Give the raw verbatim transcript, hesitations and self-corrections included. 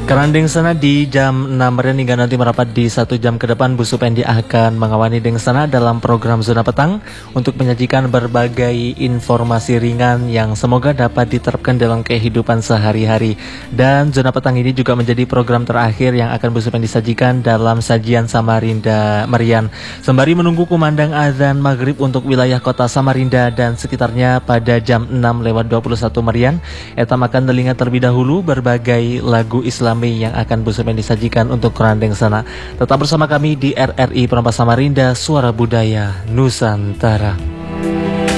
Kerandeng sana di jam enam merian hingga nanti merapat di satu jam ke depan, Bu Supendi akan mengawani Deng sana dalam program Zona Petang untuk menyajikan berbagai informasi ringan yang semoga dapat diterapkan dalam kehidupan sehari-hari. Dan Zona Petang ini juga menjadi program terakhir yang akan Bu Supendi sajikan dalam sajian Samarinda Merian. Sembari menunggu kumandang azan maghrib untuk wilayah kota Samarinda dan sekitarnya pada jam enam lewat dua puluh satu Merian, etam akan telinga terlebih dahulu berbagai lagu Islam yang akan Bu Supendi sajikan untuk kerandeng sana. Tetap bersama kami di R R I Perampas Samarinda, Suara Budaya Nusantara.